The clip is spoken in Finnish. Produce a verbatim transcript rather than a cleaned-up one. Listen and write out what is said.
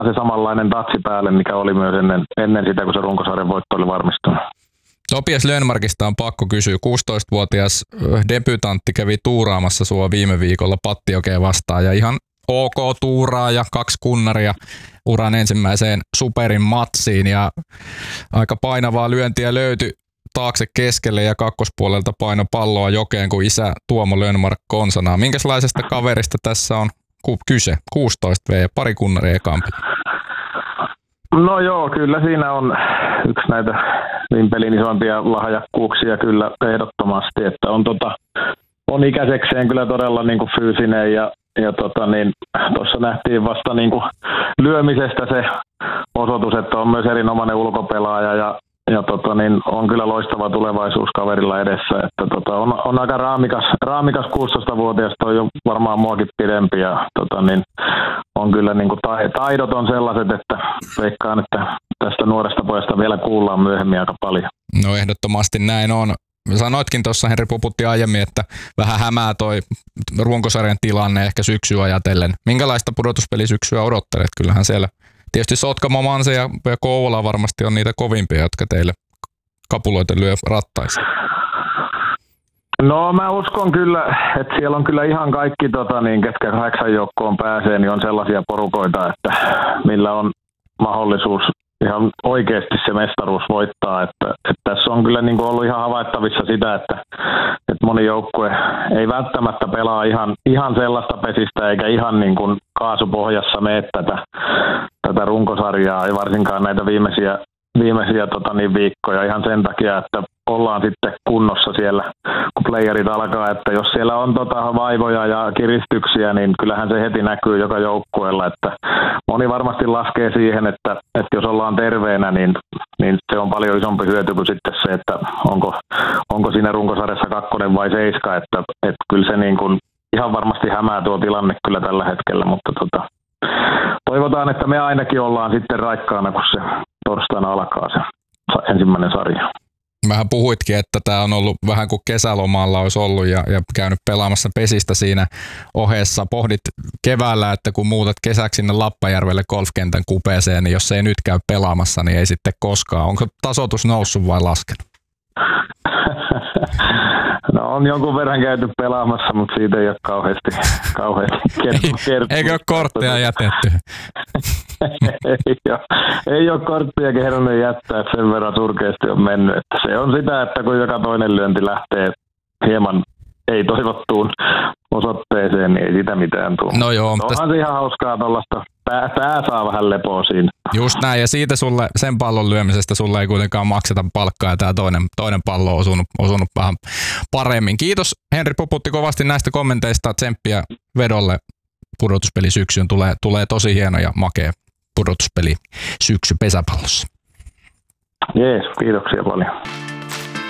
se samanlainen tatsi päälle, mikä oli myös ennen, ennen sitä, kun se runkosarjan voitto oli varmistunut. Topias Lönnmarkista on pakko kysyä. kuusitoistavuotias debyytantti kävi tuuraamassa sua viime viikolla Pattiokeen vastaan ja ihan ok tuuraa ja kaksi kunnaria uran ensimmäiseen superin matsiin ja aika painavaa lyöntiä löytyi taakse keskelle ja kakkospuolelta paino palloa jokeen, kun isä Tuomo Lönnmark konsanaa. Minkälaisesta kaverista tässä on kyse? kuusitoista vuotta ja pari kunnaria ekaan. No joo, kyllä siinä on yksi näitä vimpelin isompia lahjakkuuksia kyllä ehdottomasti, että on, tota, on ikäisekseen kyllä todella niin kuin fyysinen ja, ja tota niin, tuossa nähtiin vasta niin kuin lyömisestä se osoitus, että on myös erinomainen ulkopelaaja ja Ja tota, niin on kyllä loistava tulevaisuus kaverilla edessä. Että tota, on, on aika raamikas, raamikas kuusitoistavuotias, toi on varmaan muakin pidempi. Ja tota, niin on kyllä niin kuin taidot on sellaiset, että veikkaan, että tästä nuoresta pojasta vielä kuullaan myöhemmin aika paljon. No ehdottomasti näin on. Sanoitkin tuossa, Henri Puputti, aiemmin, että vähän hämää toi runkosarjan tilanne ehkä syksyä ajatellen. Minkälaista pudotuspelisyksyä odottelet? Kyllähän siellä tietysti Sotkamo, Manse ja Kouvola varmasti on niitä kovimpia, jotka teille kapuloita lyö rattaisiin. No mä uskon kyllä, että siellä on kyllä ihan kaikki, tota, niin, ketkä kahdeksan joukkoon pääsee, niin on sellaisia porukoita, että millä on mahdollisuus ihan oikeasti se mestaruus voittaa. Että, että tässä on kyllä niin kuin ollut ihan havaittavissa sitä, että, että moni joukkue ei välttämättä pelaa ihan, ihan sellaista pesistä eikä ihan niin kuin kaasupohjassa mene tätä, tätä runkosarjaa, ei varsinkaan näitä viimeisiä, viimeisiä tota niin, viikkoja ihan sen takia, että ollaan sitten kunnossa siellä, kun playerit alkaa, että jos siellä on tota vaivoja ja kiristyksiä, niin kyllähän se heti näkyy joka joukkueella, että moni varmasti laskee siihen, että, että jos ollaan terveenä, niin, niin se on paljon isompi hyöty kuin sitten se, että onko, onko siinä runkosarjassa kakkonen vai seiska, että, että kyllä se niin kuin ihan varmasti hämää tuo tilanne kyllä tällä hetkellä, mutta tota, toivotaan, että me ainakin ollaan sitten raikkaana, kun se torstaina alkaa se ensimmäinen sarja. Vähän puhuitkin, että tämä on ollut vähän kuin kesälomalla olisi ollut ja, ja käynyt pelaamassa pesistä siinä ohessa. Pohdit keväällä, että kun muutat kesäksi sinne Lappajärvelle golfkentän kupeeseen, niin jos se ei nyt käy pelaamassa, niin ei sitten koskaan. Onko tasoitus noussut vai laskenut? No on jonkun verran käyty pelaamassa, mutta siitä ei ole kauheasti, kauheasti kertonut. Eikö ole kortteja jätetty? ei, ole, ei ole korttia kehdannut jättää, että sen verran surkeasti on mennyt. Että se on sitä, että kun joka toinen lyönti lähtee hieman ei toivottuun osoitteeseen, niin ei sitä mitään tule. No joo, onhan tästä se ihan hauskaa tuollaista. Pää, pää saa vähän lepoa siinä. Just näin, ja siitä sulle, sen pallon lyömisestä sulle ei kuitenkaan makseta palkkaa, ja tämä toinen, toinen pallo on osunut, osunut vähän paremmin. Kiitos Henri Puputti kovasti näistä kommenteista, tsemppiä vedolle pudotuspelisyksyyn. Tulee, tulee tosi hieno ja makea pudotuspeli syksy pesäpallossa. Jees, kiitoksia paljon.